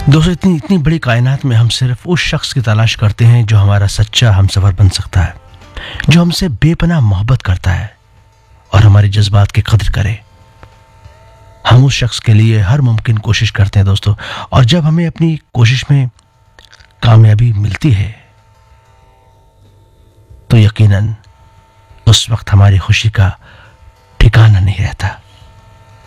दोस्तों, इतनी इतनी बड़ी कायनात में हम सिर्फ उस शख्स की तलाश करते हैं जो हमारा सच्चा हमसफर बन सकता है, जो हमसे बेपनाह मोहब्बत करता है और हमारे जज्बात की कदर करे। हम उस शख्स के लिए हर मुमकिन कोशिश करते हैं दोस्तों, और जब हमें अपनी कोशिश में कामयाबी मिलती है तो यकीनन उस वक्त हमारी खुशी का ठिकाना नहीं रहता।